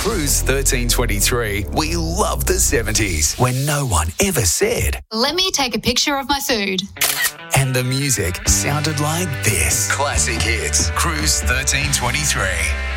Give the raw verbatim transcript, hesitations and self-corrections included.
Cruise thirteen twenty-three, we love the seventies, when no one ever said, "Let me take a picture of my food." And the music sounded like this. Classic Hits, Cruise thirteen twenty-three.